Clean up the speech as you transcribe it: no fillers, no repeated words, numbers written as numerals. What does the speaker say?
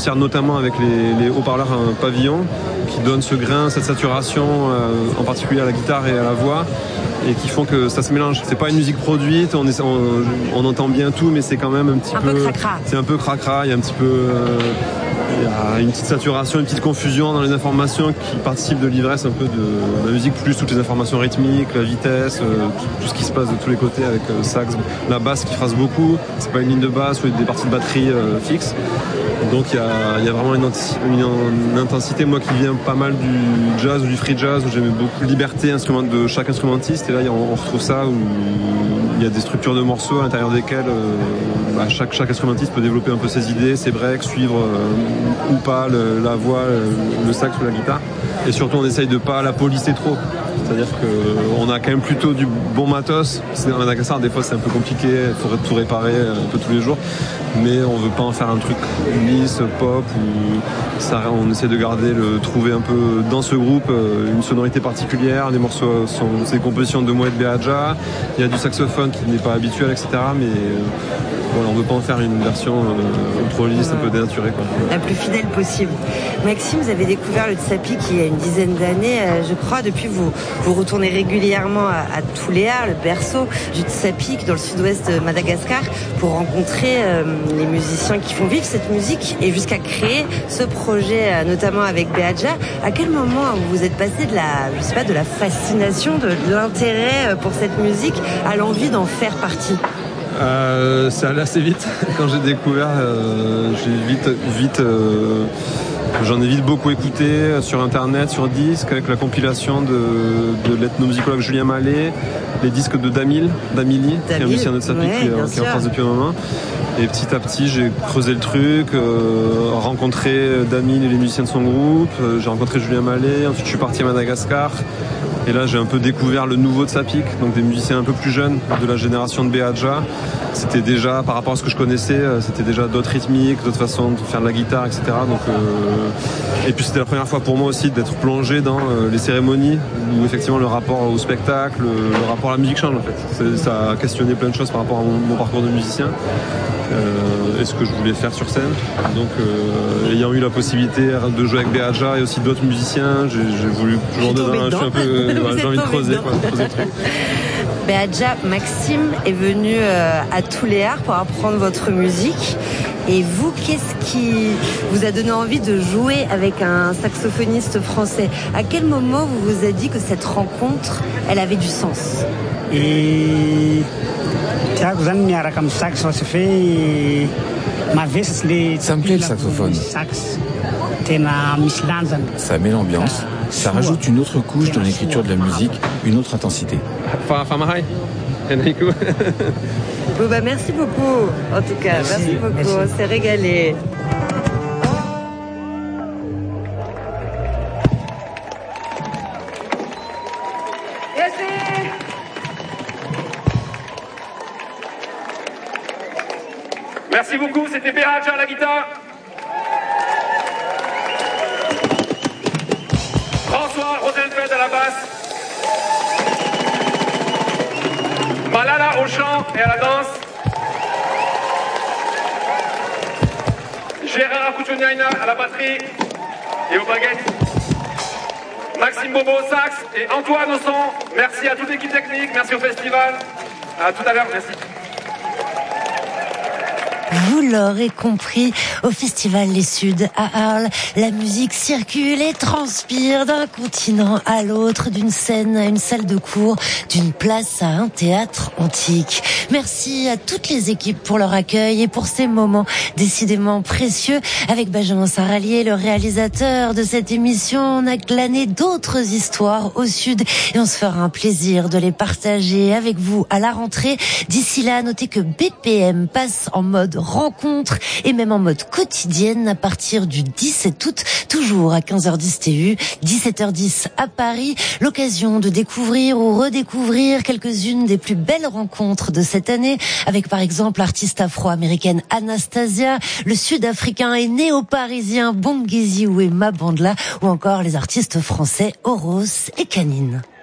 sortir notamment avec les haut-parleurs pavillon qui donnent ce grain, cette saturation, en particulier à la guitare et à la voix, et qui font que ça se mélange. C'est pas une musique produite, on entend bien tout, mais c'est quand même un petit peu cracra. C'est un peu cracra, il y a un petit peu il y a une petite saturation, une petite confusion dans les informations qui participent de l'ivresse un peu de la musique, plus toutes les informations rythmiques, la vitesse, tout ce qui se passe de tous les côtés avec sax, la basse qui phrase beaucoup, c'est pas une ligne de basse ou des parties de batterie fixes. Donc il y a vraiment une intensité, moi qui viens pas mal du jazz ou du free jazz, où j'aimais beaucoup la liberté de chaque instrumentiste, et là on retrouve ça où il y a des structures de morceaux à l'intérieur desquelles chaque instrumentiste peut développer un peu ses idées, ses breaks, suivre ou pas la voix, le sax ou la guitare, et surtout on essaye de pas la polisser trop. C'est-à-dire qu'on a quand même plutôt du bon matos. À Madagascar, des fois, c'est un peu compliqué. Il faudrait tout réparer un peu tous les jours. Mais on veut pas en faire un truc lisse, pop. On essaie de trouver un peu dans ce groupe une sonorité particulière. Les morceaux c'est des compositions de Moët Beaja. Il y a du saxophone qui n'est pas habituel, etc. Mais voilà, on veut pas en faire une version trop lisse, un peu dénaturée, quoi. La plus fidèle possible. Maxime, vous avez découvert le Tsapik il y a une dizaine d'années, je crois. Depuis, vous retournez régulièrement à Tuléar, le berceau du Tsapik, dans le sud-ouest de Madagascar, pour rencontrer les musiciens qui font vivre cette musique, et jusqu'à créer ce projet, notamment avec Beaja. À quel moment vous êtes passé de la fascination, de l'intérêt pour cette musique, à l'envie d'en faire partie? C'est allé assez vite. Quand j'ai découvert, j'en ai vite beaucoup écouté sur internet, sur disque, avec la compilation de l'ethnomusicologue Julien Mallet, les disques de Damili, qui est un musicien de Tsapik qui est en France depuis un moment. Et petit à petit, j'ai creusé le truc, rencontré Damil et les musiciens de son groupe, j'ai rencontré Julien Mallet, ensuite je suis parti à Madagascar. Et là, j'ai un peu découvert le nouveau Tsapik, donc des musiciens un peu plus jeunes, de la génération de Beaja. C'était déjà, par rapport à ce que je connaissais, c'était déjà d'autres rythmiques, d'autres façons de faire de la guitare, etc. Donc, et puis c'était la première fois pour moi aussi d'être plongé dans les cérémonies, où effectivement le rapport au spectacle, le rapport à la musique change en fait. Ça a questionné plein de choses par rapport à mon parcours de musicien. Et ce que je voulais faire sur scène. Donc ayant eu la possibilité de jouer avec Beaja et aussi d'autres musiciens, j'ai voulu toujours dedans. Je suis un peu, j'ai envie de creuser le truc. Beaja, Maxime est venu à Tuléar pour apprendre votre musique. Et vous, qu'est-ce qui vous a donné envie de jouer avec un saxophoniste français? À quel moment vous vous êtes dit que cette rencontre, elle avait du sens? Ça me plaît le saxophone. Ça met l'ambiance, ça rajoute une autre couche dans l'écriture de la musique, une autre intensité. Merci beaucoup, en tout cas. Merci beaucoup, on s'est régalé. Merci beaucoup, c'était Beaja à la guitare. François Rosenfeld à la basse. Malala au chant et à la danse. Gérard Akouchouniaina à la batterie et aux baguettes. Maxime Bobo au sax et Antoine au son. Merci à toute l'équipe technique, merci au festival. À tout à l'heure, merci. Vous l'aurez compris, au Festival Les Suds à Arles, la musique circule et transpire d'un continent à l'autre, d'une scène à une salle de cours, d'une place à un théâtre antique. Merci à toutes les équipes pour leur accueil et pour ces moments décidément précieux. Avec Benjamin Saralier, le réalisateur de cette émission, on a glané d'autres histoires au Sud et on se fera un plaisir de les partager avec vous à la rentrée. D'ici là, notez que BPM passe en mode rencontre et même en mode quotidienne à partir du 17 août, toujours à 15h10 TU, 17h10 à Paris. L'occasion de découvrir ou redécouvrir quelques-unes des plus belles rencontres de cette année, avec par exemple l'artiste afro-américaine Anastasia, le sud-africain et néo-parisien Bongizi Wema Bandla, ou encore les artistes français Oros et Canine.